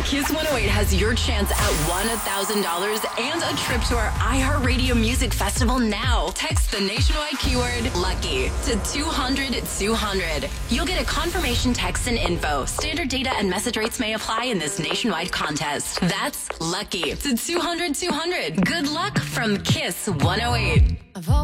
Kiss 108 has your chance at $1,000 and a trip to our iHeartRadio Music Festival now. Text the nationwide keyword LUCKY to 200-200. You'll get a confirmation text and info. Standard data and message rates may apply in this nationwide contest. That's LUCKY to 200-200. Good luck from Kiss 108.